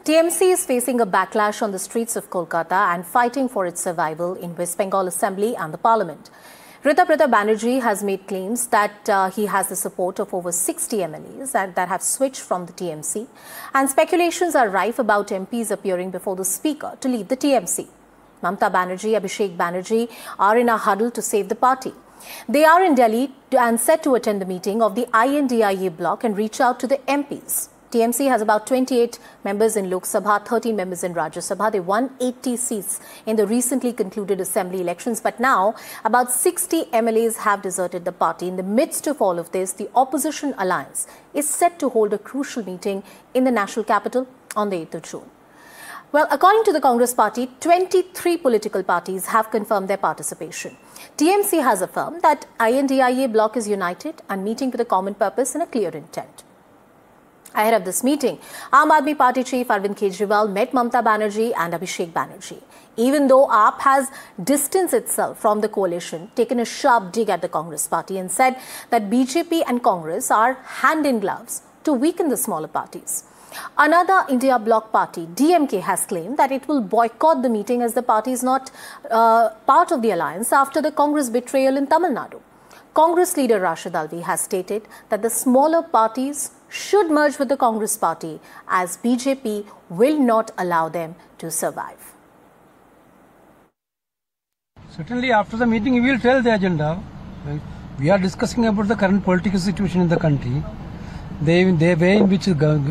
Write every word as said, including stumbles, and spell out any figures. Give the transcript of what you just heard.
T M C is facing a backlash on the streets of Kolkata and fighting for its survival in West Bengal Assembly and the Parliament. Ritapratha Banerjee has made claims that uh, he has the support of over sixty M L As that, that have switched from the T M C, and speculations are rife about M Ps appearing before the Speaker to leave the T M C. Mamata Banerjee, Abhishek Banerjee are in a huddle to save the party. They are in Delhi and set to attend the meeting of the I N D I A bloc and reach out to the M Ps. T M C has about twenty-eight members in Lok Sabha, thirty members in Rajya Sabha. They won eighty seats in the recently concluded assembly elections. But now, about sixty M L As have deserted the party. In the midst of all of this, the opposition alliance is set to hold a crucial meeting in the national capital on the eighth of June. Well, according to the Congress party, twenty-three political parties have confirmed their participation. T M C has affirmed that I N D I A bloc is united and meeting with a common purpose and a clear intent. Ahead of this meeting, Aam Aadmi Party chief Arvind Kejriwal met Mamata Banerjee and Abhishek Banerjee. Even though A A P has distanced itself from the coalition, taken a sharp dig at the Congress party and said that B J P and Congress are hand in gloves to weaken the smaller parties. Another India bloc party, D M K, has claimed that it will boycott the meeting as the party is not uh, part of the alliance after the Congress betrayal in Tamil Nadu. Congress leader Rashid Alvi has stated that the smaller parties should merge with the Congress party as B J P will not allow them to survive. Certainly after the meeting we will tell the agenda. We are discussing about the current political situation in the country, the, the way in which